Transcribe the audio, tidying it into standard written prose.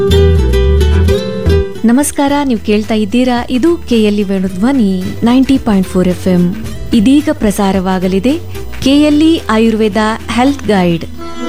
ನಮಸ್ಕಾರ, ನೀವು ಕೇಳ್ತಾ ಇದ್ದೀರಾ, ಇದು ಕೆಎಲ್ಇ ವೇಣುಧ್ವನಿ 90.4 FM. ಇದೀಗ ಪ್ರಸಾರವಾಗಲಿದೆ ಕೆಎಲ್ಇ ಆಯುರ್ವೇದ ಹೆಲ್ತ್ ಗೈಡ್.